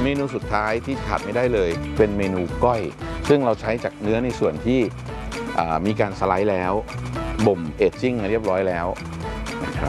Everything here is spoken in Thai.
เมนูสุดท้ายที่ขาดไม่ได้เลยเป็นเมนูก้อยซึ่งเราใช้จากเนื้อในส่วนที่มีการสไลด์แล้วบ่มเอจจิ้งเรียบร้อยแล้วนะครับ